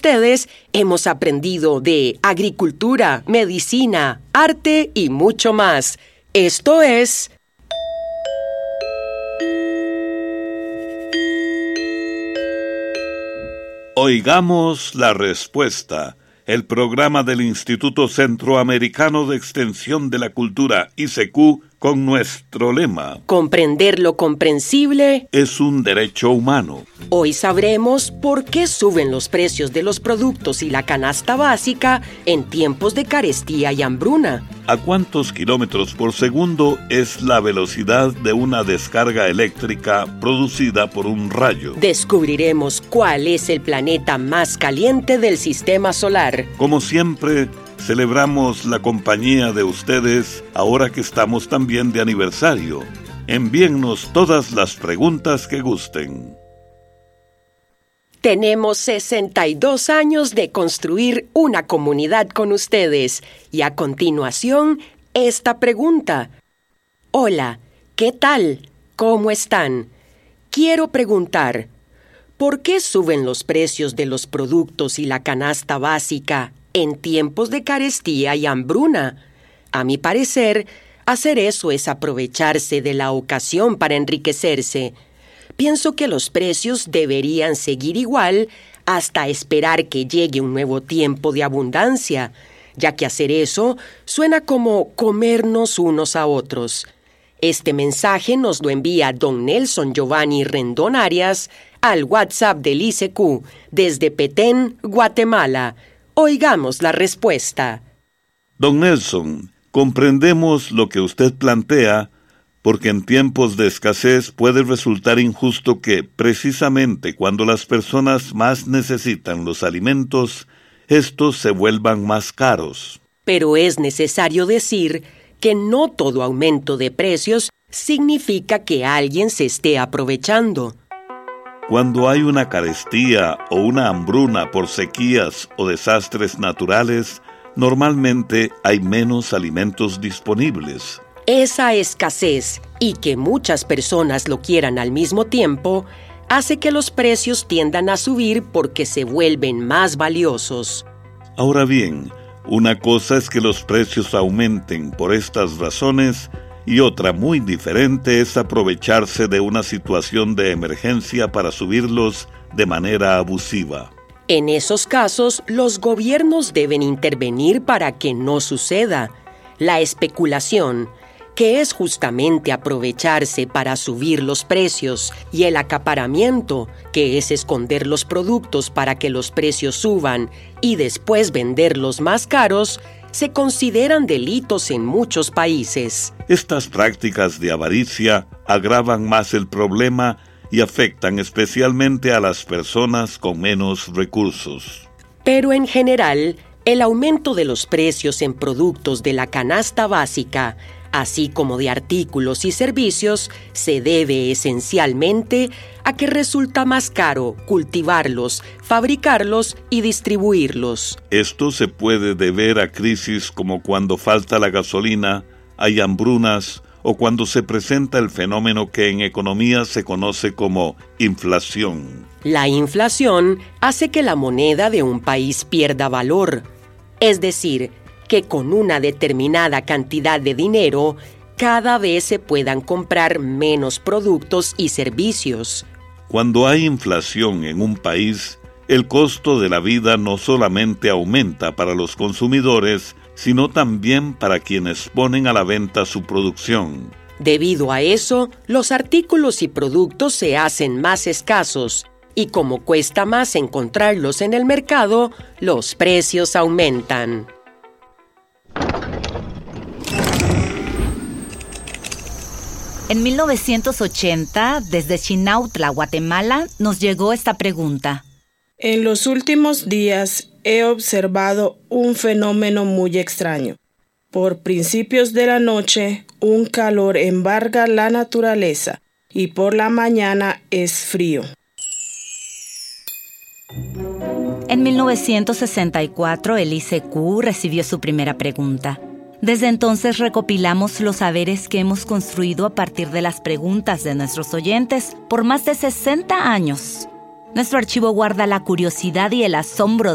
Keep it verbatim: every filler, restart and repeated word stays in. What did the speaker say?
ustedes, hemos aprendido de agricultura, medicina, arte y mucho más. Esto es... Oigamos la respuesta, el programa del Instituto Centroamericano de Extensión de la Cultura, I C Q, con nuestro lema: comprender lo comprensible es un derecho humano. Hoy sabremos por qué suben los precios de los productos y la canasta básica en tiempos de carestía y hambruna. ¿A cuántos kilómetros por segundo es la velocidad de una descarga eléctrica producida por un rayo? Descubriremos cuál es el planeta más caliente del sistema solar. Como siempre, celebramos la compañía de ustedes ahora que estamos también de aniversario. Envíennos todas las preguntas que gusten. Tenemos sesenta y dos años de construir una comunidad con ustedes. Y a continuación, esta pregunta. Hola, ¿qué tal? ¿Cómo están? Quiero preguntar, ¿por qué suben los precios de los productos y la canasta básica en tiempos de carestía y hambruna? A mi parecer, hacer eso es aprovecharse de la ocasión para enriquecerse. Pienso que los precios deberían seguir igual hasta esperar que llegue un nuevo tiempo de abundancia, ya que hacer eso suena como comernos unos a otros. Este mensaje nos lo envía don Nelson Giovanni Rendón Arias al WhatsApp del I C Q desde Petén, Guatemala. Oigamos la respuesta. Don Nelson, comprendemos lo que usted plantea, porque en tiempos de escasez puede resultar injusto que, precisamente cuando las personas más necesitan los alimentos, estos se vuelvan más caros. Pero es necesario decir que no todo aumento de precios significa que alguien se esté aprovechando. Cuando hay una carestía o una hambruna por sequías o desastres naturales, normalmente hay menos alimentos disponibles. Esa escasez, y que muchas personas lo quieran al mismo tiempo, hace que los precios tiendan a subir porque se vuelven más valiosos. Ahora bien, una cosa es que los precios aumenten por estas razones, y otra muy diferente es aprovecharse de una situación de emergencia para subirlos de manera abusiva. En esos casos, los gobiernos deben intervenir para que no suceda. La especulación, que es justamente aprovecharse para subir los precios, y el acaparamiento, que es esconder los productos para que los precios suban y después venderlos más caros, se consideran delitos en muchos países. Estas prácticas de avaricia agravan más el problema y afectan especialmente a las personas con menos recursos. Pero en general, el aumento de los precios en productos de la canasta básica, así como de artículos y servicios, se debe esencialmente a que resulta más caro cultivarlos, fabricarlos y distribuirlos. Esto se puede deber a crisis como cuando falta la gasolina, hay hambrunas o cuando se presenta el fenómeno que en economía se conoce como inflación. La inflación hace que la moneda de un país pierda valor, es decir, que con una determinada cantidad de dinero, cada vez se puedan comprar menos productos y servicios. Cuando hay inflación en un país, el costo de la vida no solamente aumenta para los consumidores, sino también para quienes ponen a la venta su producción. Debido a eso, los artículos y productos se hacen más escasos, y como cuesta más encontrarlos en el mercado, los precios aumentan. En mil novecientos ochenta, desde Xinautla, Guatemala, nos llegó esta pregunta. En los últimos días he observado un fenómeno muy extraño. Por principios de la noche, un calor embarga la naturaleza y por la mañana es frío. En mil novecientos sesenta y cuatro, el I C Q recibió su primera pregunta. Desde entonces recopilamos los saberes que hemos construido a partir de las preguntas de nuestros oyentes por más de sesenta años. Nuestro archivo guarda la curiosidad y el asombro